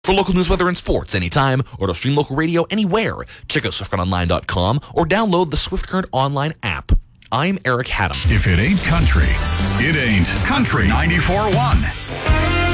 For local news, weather, and sports anytime, or to stream local radio anywhere, check out SwiftCurrentOnline.com or download the Swift Current Online app. I'm Eric Haddam. If it ain't country, it ain't Country 94.1.